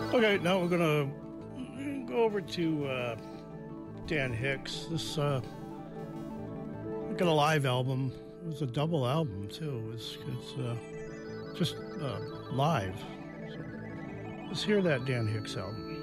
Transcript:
Okay, now we're gonna go over to Dan Hicks. This like a live album. It was a double album too. It's just live. So let's hear that Dan Hicks album.